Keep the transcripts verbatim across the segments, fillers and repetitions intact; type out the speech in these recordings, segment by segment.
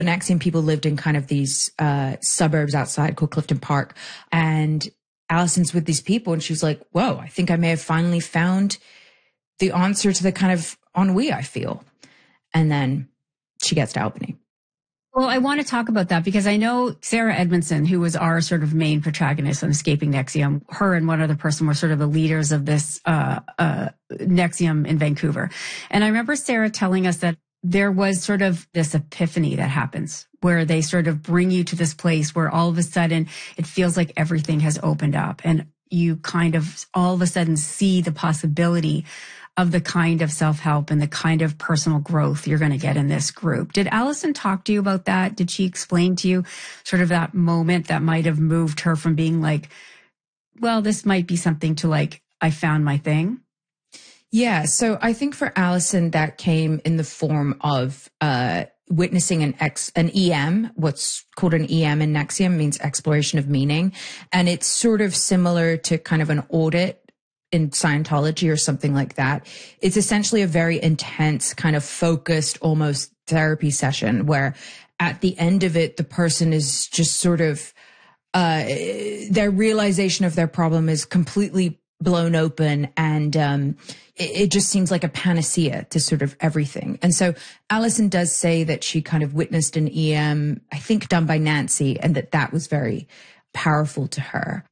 N X I V M people lived in kind of these uh, suburbs outside called Clifton Park. And Allison's with these people and she's like, whoa, I think I may have finally found the answer to the kind of ennui I feel. And then she gets to Albany. Well, I want to talk about that because I know Sarah Edmondson, who was our sort of main protagonist on Escaping N X I V M, her and one other person were sort of the leaders of this uh, uh, N X I V M in Vancouver. And I remember Sarah telling us that there was sort of this epiphany that happens where they sort of bring you to this place where all of a sudden it feels like everything has opened up and you kind of all of a sudden see the possibility of the kind of self-help and the kind of personal growth you're going to get in this group. Did Allison talk to you about that? Did she explain to you sort of that moment that might have moved her from being like, well, this might be something to like, I found my thing? Yeah. So I think for Allison, that came in the form of uh, witnessing an X, an E M, what's called an E M in N X I V M means exploration of meaning. And it's sort of similar to kind of an audit in Scientology or something like that. It's essentially a very intense kind of focused, almost therapy session where at the end of it, the person is just sort of, uh, their realization of their problem is completely blown open and, um, it, it just seems like a panacea to sort of everything. And so Allison does say that she kind of witnessed an E M, I think done by Nancy, and that that was very powerful to her.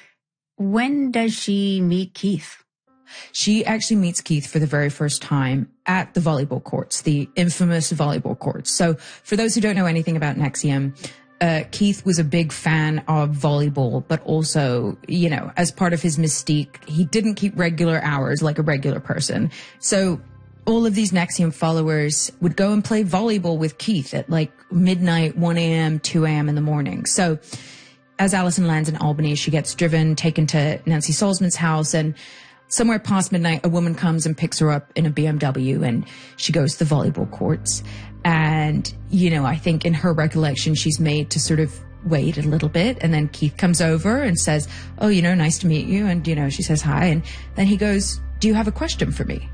When does she meet Keith? She actually meets Keith for the very first time at the volleyball courts, the infamous volleyball courts. So for those who don't know anything about N X I V M, uh, Keith was a big fan of volleyball, but also, you know, as part of his mystique, he didn't keep regular hours like a regular person. So all of these N X I V M followers would go and play volleyball with Keith at like midnight, one a.m., two a.m. in the morning. So as Allison lands in Albany, she gets driven, taken to Nancy Salzman's house, and somewhere past midnight, a woman comes and picks her up in a B M W, and she goes to the volleyball courts. And, you know, I think in her recollection, she's made to sort of wait a little bit. And then Keith comes over and says, oh, you know, nice to meet you. And, you know, she says hi. And then he goes, do you have a question for me?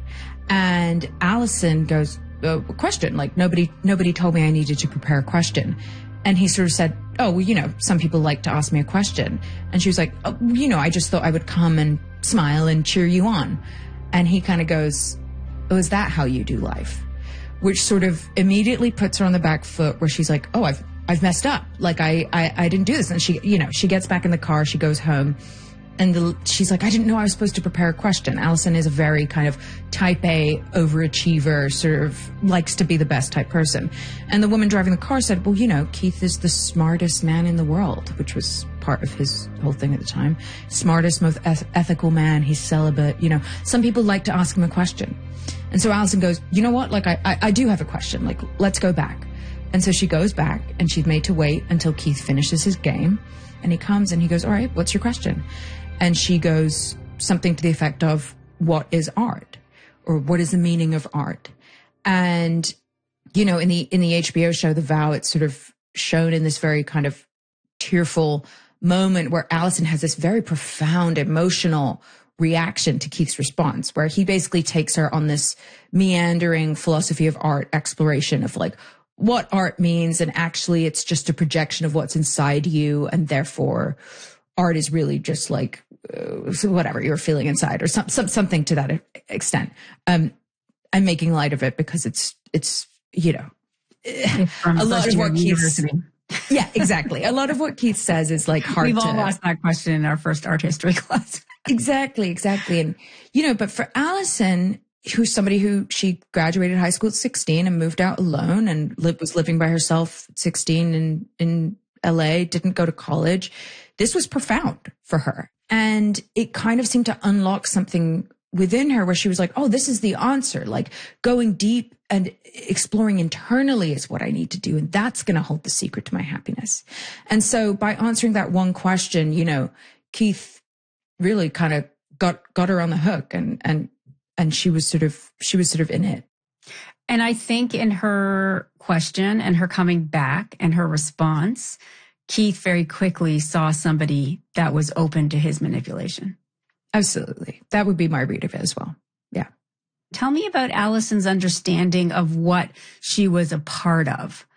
And Allison goes, oh, a question? Like nobody, nobody told me I needed to prepare a question. And he sort of said, oh, well, you know, some people like to ask me a question. And she was like, oh, you know, I just thought I would come and smile and cheer you on. And he kind of goes, oh, is that how you do life? Which sort of immediately puts her on the back foot where she's like, oh, I've, I've messed up. Like I, I, I didn't do this. And she, you know, she gets back in the car, she goes home. And the, she's like, I didn't know I was supposed to prepare a question. Allison is a very kind of type A overachiever, sort of likes to be the best type person. And the woman driving the car said, well, you know, Keith is the smartest man in the world, which was part of his whole thing at the time. Smartest, most eth- ethical man. He's celibate. You know, some people like to ask him a question. And so Allison goes, you know what? Like, I, I, I do have a question. Like, let's go back. And so she goes back and she's made to wait until Keith finishes his game. And he comes and he goes, all right, what's your question? And she goes something to the effect of, what is art? Or what is the meaning of art? And, you know, in the, in the H B O show, The Vow, it's sort of shown in this very kind of tearful moment where Allison has this very profound emotional reaction to Keith's response, where he basically takes her on this meandering philosophy of art exploration of like what art means. And actually it's just a projection of what's inside you. And therefore art is really just like, uh, whatever you're feeling inside or some, some, something to that extent. Um, I'm making light of it because it's, it's, you know, a lot of what Keith, yeah, exactly. A lot of what Keith says is like hard We've to. We've all asked that question in our first art history class. Exactly, exactly. And, you know, but for Allison, who's somebody who she graduated high school at sixteen and moved out alone and lived, was living by herself at sixteen in, in L A, didn't go to college. This was profound for her. And it kind of seemed to unlock something within her where she was like, oh, this is the answer. Like going deep and exploring internally is what I need to do. And that's going to hold the secret to my happiness. And so by answering that one question, you know, Keith really kind of got, got her on the hook and, and, and she was sort of, she was sort of in it. And I think in her question and her coming back and her response, Keith very quickly saw somebody that was open to his manipulation. Absolutely. That would be my read of it as well. Yeah. Tell me about Allison's understanding of what she was a part of